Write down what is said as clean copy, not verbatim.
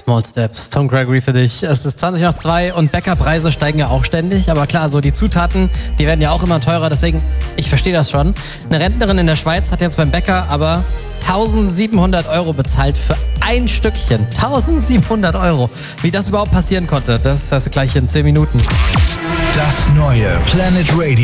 Small Steps, Tom Gregory für dich. Es ist 20 nach 2 und Bäckerpreise steigen ja auch ständig. Aber klar, so die Zutaten, die werden ja auch immer teurer. Deswegen, ich verstehe das schon. Eine Rentnerin in der Schweiz hat jetzt beim Bäcker aber 1.700 € bezahlt für ein Stückchen. 1.700 €. Wie das überhaupt passieren konnte, das hörst du gleich in 10 Minuten. Das neue Planet Radio.